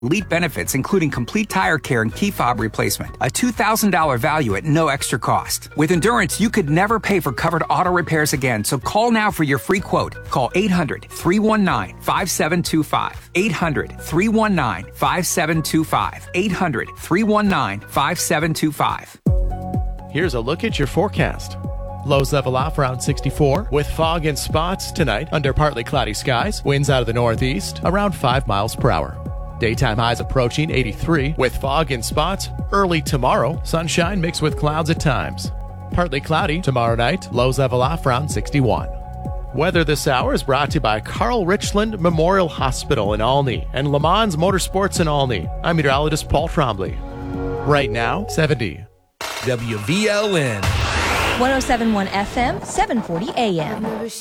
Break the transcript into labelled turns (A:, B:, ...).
A: Elite benefits including complete tire care and key fob replacement. A $2,000 value at no extra cost. With Endurance, you could never pay for covered auto repairs again, so call now for your free quote. Call 800-319-5725. 800-319-5725. 800-319-5725.
B: Here's a look at your forecast. Lows level off around 64 with fog and spots tonight under partly cloudy skies. Winds out of the northeast around 5 miles per hour. Daytime highs approaching 83 with fog and spots. Early tomorrow, sunshine mixed with clouds at times. Partly cloudy tomorrow night, lows level off around 61. Weather this hour is brought to you by Carl Richland Memorial Hospital in Olney and Le Mans Motorsports in Olney. I'm meteorologist Paul Trombley. Right now, 70.
C: WVLN
D: 107.1 FM, 740 AM.